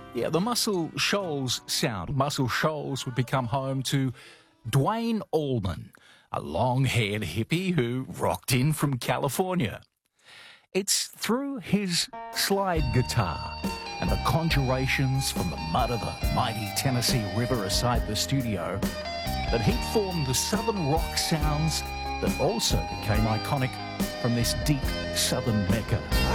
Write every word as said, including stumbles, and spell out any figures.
Yeah, the Muscle Shoals sound. Muscle Shoals would become home to Dwayne Allman, a long-haired hippie who rocked in from California. It's through his slide guitar and the conjurations from the mud of the mighty Tennessee River aside the studio that he formed the southern rock sounds that also became iconic from this deep southern mecca.